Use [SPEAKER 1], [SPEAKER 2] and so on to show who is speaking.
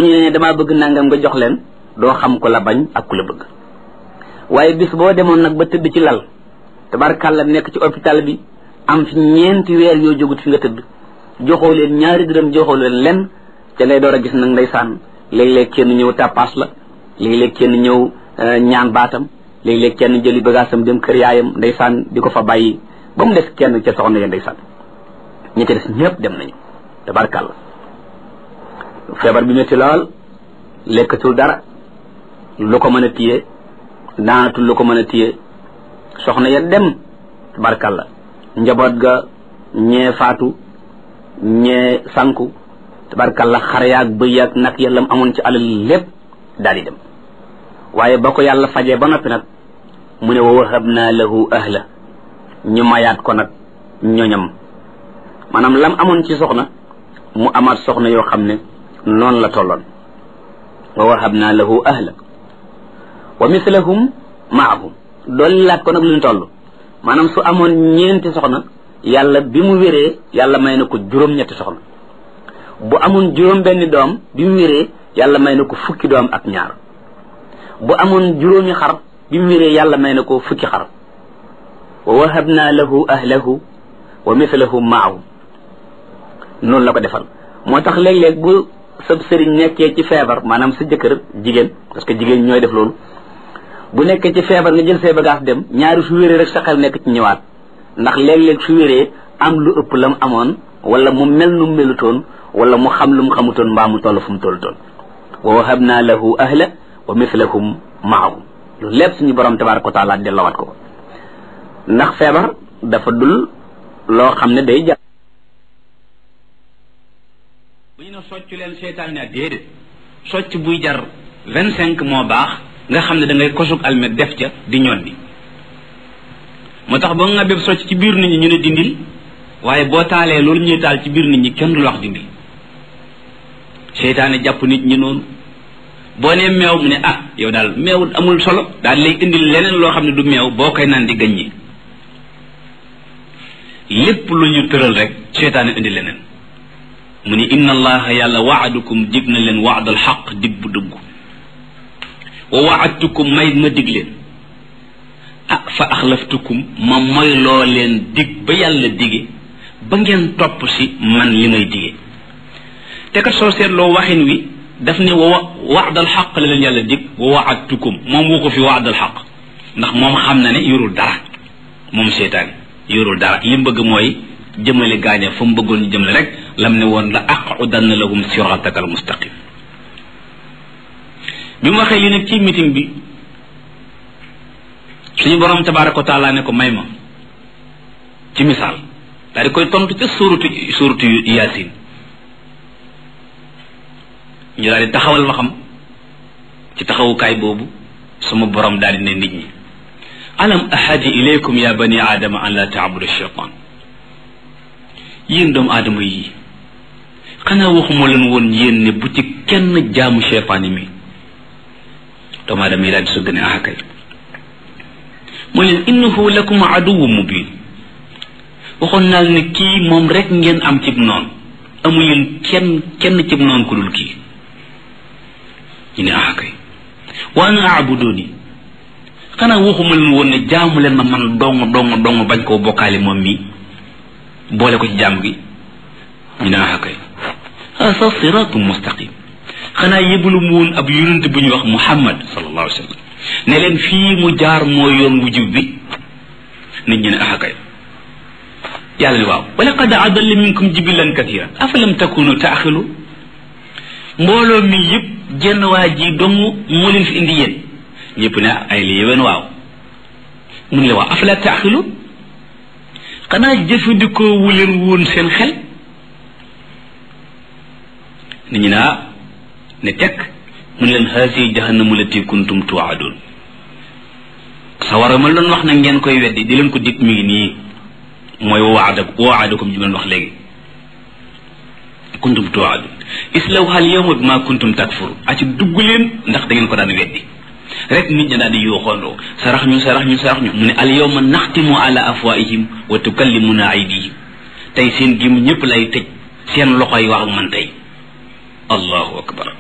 [SPEAKER 1] ñu ne damaa bëgg nangam nga jox leen doo xam ko la bañ ak ku la bëgg. waaye bis boo demoon nag ba tëdd ci lal tabarkàlla nekk ci hôpital bi am fi 4 weer yoo jógut fi nga tëdd joxoo leen 2 dërëm joxoo leen lenn ca ngay door a gis nag ndeysaan léeg-léeg kenn ñëw tàppaas la léeg-léeg kenn ñëw ñaan baatam léeg-léeg kenn jëli bagaasam dem kër yaayam ndeysaan di ko fa bàyyi ba mu des kenn ca soxna ya ndeysaan ñi ci des ñëpp dem nañu tabarkàlla feebar bi métti lool lekkatul dara lu ko mën a téye naanatul lu ko mën a téye soxna ya dem tabarkàlla njaboot ga ñee faatu ñee sanku tabarkàlla xar yaag bëy yaag nag yàllam amoon ci alal lépp daal di dem waaye ba ko yàlla fajee ba noppi nag mu ne wa wahabna lahu ahla ñu mayaat ko nag ñoñam maanaam lam amoon ci soxna mu amaat soxna yoo xam ne noonu la tolloon wa wahabna lahu ahla wa mislahum maahum doolu laat ko nag lu ñu toll maanaam su amoon 4 soxna yàlla bi mu wéree yàlla may na ko 7 soxna bu amoon 7 doom bi mu wéree yàlla may na ko 10 doom ak 2 bu amoon 7 xar bi mu wéree yàlla may na ko 10 xar wa wahabna lahu ahlahu wa mislahum maahum noonu la ko defal moo tax léeg-léeg bu sa sëriñ nekkee ci feebar maanaam sa jëkkër jigéen parce que jigéen ñooy def loolu bu nekkee ci feebar nga jël say bagage dem ñaari su wéree rek sa xel nekk ci ñëwaat ndax léeg-léeg su wéree am lu ëpp la mu amoon wala mu mel nu melutoon wala mu xam lu mu xamutoon mbaa mu toll fu mu tollutoon wa wahabna lahu ahla wa mislahum maahum loolu lépp suñu borom tabaraka wa taala delloowaat ko ndax feebar dafa dul loo xam ne day jar bu ñu ne socc leen seetaan ne déedéet socc buy jar 25 moo baax nga xam ne da ngay kosug almet def ca di ñoon bi moo tax ba nga bépp socc ci biir nit ñi ñu ne dindil waaye boo taalee loolu ñuy taal ci biir nit ñi kenn du la wax dindil seytaane jàpp nit ñi noonu boo nee meew mu ne ah yow daal meew amul solo daal lay indil leneen loo xam ne du meew boo koy naan di gaññi lépp lu ñu tëral rek seytaane indi leneen mu ni inna allaha yàlla waadukum dig na leen waadal xaq dig bu dugg wa waadtukum may ma dig leen ah fa axlaftukum ma moy loo leen dig ba yàlla dige ba ngeen topp si man li may dige te kat soo seetloo waxin wi daf ne waadal xaq la leen yàlla dig wa waadtukum moom woo ko fi waadal xaq ndax moom xam na ne yorul dara moom seytaane yorul dara li mu bëgg mooy jëmale gaaña fa mu bëggoon ñu jëmale rek lam ne woon la aqudanna lahum siraataka al mustaqim bi mu waxee li nag ci meeting bi suñu borom tabaraka wa taala ne ko may ma ci misaal daal di koy tontu ca suuratu yaasin ñu daal di taxawal ma xam ci taxawukaay boobu sama borom daal di ne nit ñi alam ahadi ilaykum ya bani aadama an la taabudu shaytan yéen doomu aadama yi xanaa waxuma leen woon yéen ne bu ci kenn jaamu shaytaan mi doomu aadama yi daal di sugg ne ah kay mu leen innahu lakum aduwwu mubin waxoon naa ne kii moom rek ngeen am cib noonu amu leen kenn cib noonu ku dul kii ñu ne ah kay wa ana aabuduni xanaa waxuma leen woon ne jaamu leen ma man dong bañ koo bokkaale moom mi boole ko ci jaam gi ñu ne ah kay hasa siratu mustaqim xanaa yëbalu mu woon ab yonent bu ñuy wax Muhammad sallallahu alayhi wa sallam ne leen fii mu jaar mooy yoon wu jub bi nit ñi ne ah kay yàlla ne waaw wa laqad adalla minkum jibilan kathiran afalam takunu taaxilu mbooloo mi yëpp jenn waa ji dong moo leen fi indi yéen ñëpp ne ay li yéwén waaw mun la waaw afala taaxilu xanaa jëfandikoo wu leen woon seen xel nit ñi naa ne tekk mun leen haasi jahannamu lati kuntum tuwaadun sawara ma doon wax na ngeen koy weddi di leen ko dig mi ngi nii mooy waadakum ji doon wax léegi kuntum tuwaadun islawha al yawma bima kuntum takfurun aci dugg leen ndax da ngeen ko daan weddi rek nit ñi daal di yooxoondoo sarax ñu mu ne al yawma naxtimu ala afwaihim wa tukallimuna aydihim tey seen gim ñëpp lay tëj seen loxo yi wax ak man tey allahu akbar